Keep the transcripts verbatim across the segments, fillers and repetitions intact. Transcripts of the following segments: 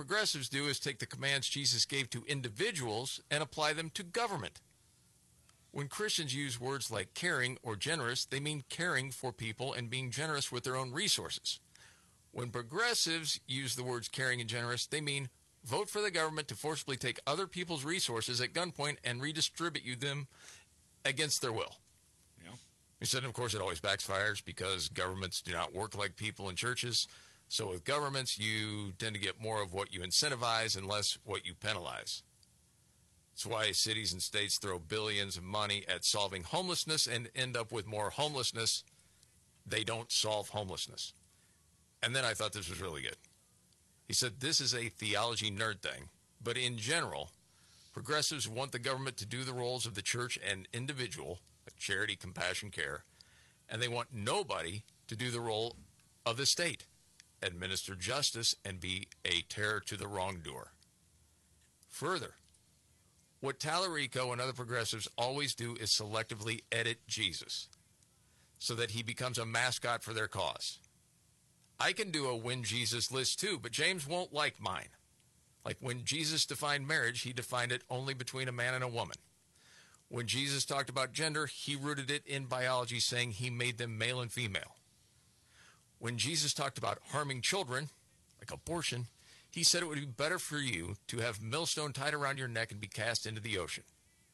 progressives do is take the commands Jesus gave to individuals and apply them to government. When Christians use words like caring or generous, they mean caring for people and being generous with their own resources. When progressives use the words caring and generous, they mean vote for the government to forcibly take other people's resources at gunpoint and redistribute them against their will. Yeah. He said, of course, it always backfires because governments do not work like people in churches. So with governments, you tend to get more of what you incentivize and less what you penalize. That's why cities and states throw billions of money at solving homelessness and end up with more homelessness. They don't solve homelessness. And then I thought this was really good. He said, this is a theology nerd thing, but in general, progressives want the government to do the roles of the church and individual, charity, compassion, care, and they want nobody to do the role of the state, administer justice, and be a terror to the wrongdoer. Further, what Tallarico and other progressives always do is selectively edit Jesus so that he becomes a mascot for their cause. I can do a When Jesus list too, but James won't like mine. Like when Jesus defined marriage, he defined it only between a man and a woman. When Jesus talked about gender, he rooted it in biology, saying he made them male and female. When Jesus talked about harming children, like abortion, he said it would be better for you to have millstone tied around your neck and be cast into the ocean.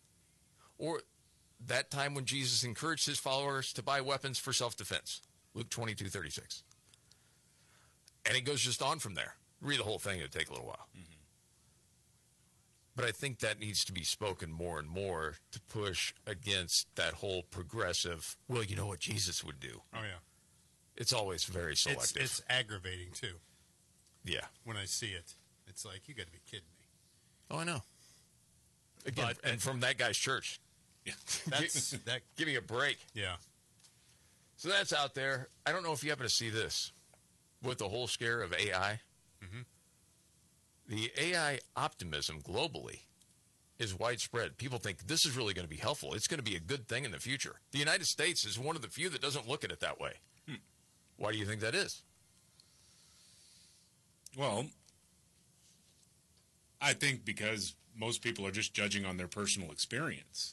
Or that time when Jesus encouraged his followers to buy weapons for self-defense, Luke twenty-two thirty-six. And it goes just on from there. Read the whole thing, it'll take a little while. Mm-hmm. But I think that needs to be spoken more and more to push against that whole progressive, well, you know what Jesus would do. Oh, yeah. It's always very selective. It's, it's aggravating, too. Yeah. When I see it, it's like, you got to be kidding me. Oh, I know. Again, but, and from that guy's church. Yeah. That's, that, give me a break. Yeah. So that's out there. I don't know if you happen to see this with the whole scare of A I. Mm-hmm. The A I optimism globally is widespread. People think this is really going to be helpful. It's going to be a good thing in the future. The United States is one of the few that doesn't look at it that way. Hmm. Why do you think that is? Well, I think because most people are just judging on their personal experience.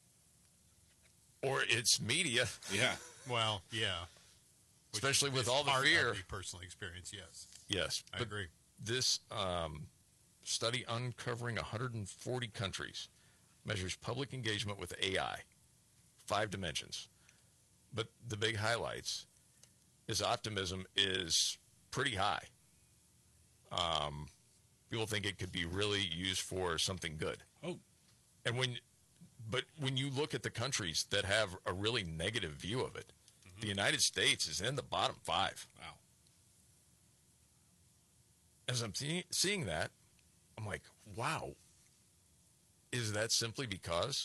Or it's media. Yeah. Well, yeah. Which Especially with all the part fear. Of the personal experience, yes. Yes. I agree. This um, study uncovering one hundred forty countries measures public engagement with A I, five dimensions. But the big highlights is optimism is pretty high. Um, people think it could be really used for something good. Oh. And when, but when you look at the countries that have a really negative view of it, mm-hmm. the United States is in the bottom five. Wow. As I'm see- seeing that, I'm like, wow. Is that simply because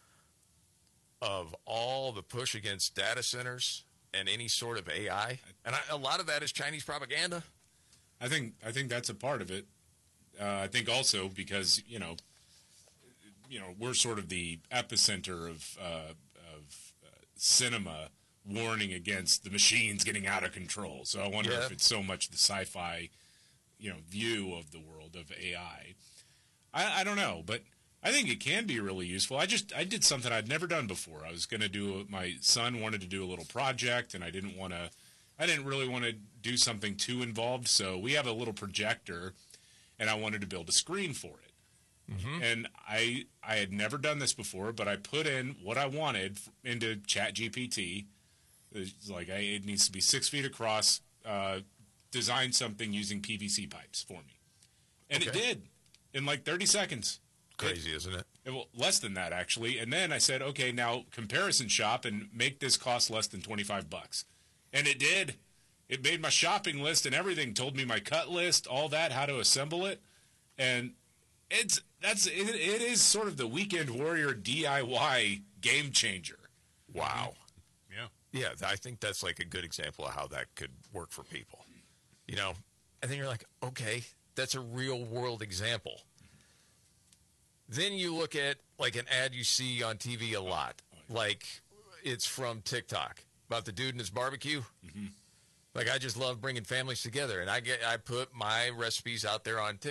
of all the push against data centers and any sort of A I? And I, a lot of that is Chinese propaganda. I think I think that's a part of it. Uh, I think also because you know, you know, we're sort of the epicenter of uh, of uh, cinema warning against the machines getting out of control. So I wonder yeah. if it's so much the sci-fi, you know, view of the world of A I. I, I don't know, but I think it can be really useful. I just I did something I'd never done before. I was going to do my son wanted to do a little project, and I didn't want to. I didn't really want to do something too involved, so we have a little projector, and I wanted to build a screen for it. Mm-hmm. And I I had never done this before, but I put in what I wanted into ChatGPT. It's like I, it needs to be six feet across. Uh, design something using P V C pipes for me, and okay. it did in like thirty seconds. Crazy, is isn't it? it? Well, less than that actually. And then I said, okay, now comparison shop and make this cost less than twenty-five bucks. And it did. It made my shopping list and everything. Told me my cut list, all that, how to assemble it, and it's that's it, it is sort of the Weekend Warrior D I Y game changer. Wow. Yeah. Yeah, I think that's like a good example of how that could work for people. You know, and then you're like, okay, that's a real world example. Then you look at like an ad you see on T V a lot, like it's from TikTok. About the dude and his barbecue. Mm-hmm. Like, I just love bringing families together. And I get, I put my recipes out there on TikTok.